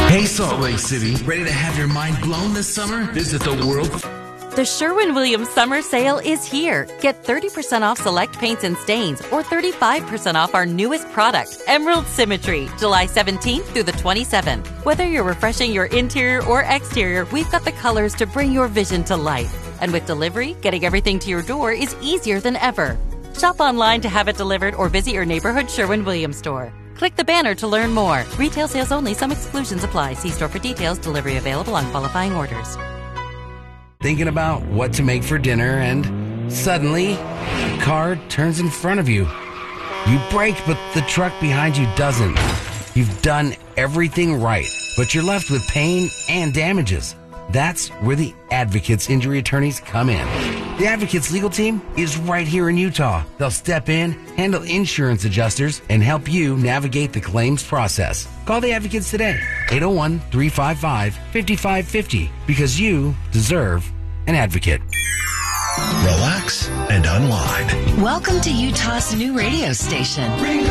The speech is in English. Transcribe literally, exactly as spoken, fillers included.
Hey, Salt Lake City, ready to have your mind blown this summer? Visit the world. The Sherwin-Williams Summer Sale is here. Get thirty percent off select paints and stains or thirty-five percent off our newest product, Emerald Symmetry, July seventeenth through the twenty-seventh. Whether you're refreshing your interior or exterior, we've got the colors to bring your vision to life. And with delivery, getting everything to your door is easier than ever. Shop online to have it delivered or visit your neighborhood Sherwin-Williams store. Click the banner to learn more. Retail sales only. Some exclusions apply. See store for details. Delivery available on qualifying orders. Thinking about what to make for dinner, and suddenly, a car turns in front of you. You brake, but the truck behind you doesn't. You've done everything right, but you're left with pain and damages. That's where the Advocates Injury Attorneys come in. The Advocates legal team is right here in Utah. They'll step in, handle insurance adjusters, and help you navigate the claims process. Call the Advocates today, eight oh one, three five five, five five five zero, because you deserve an advocate. Relax and unwind. Welcome to Utah's new radio station.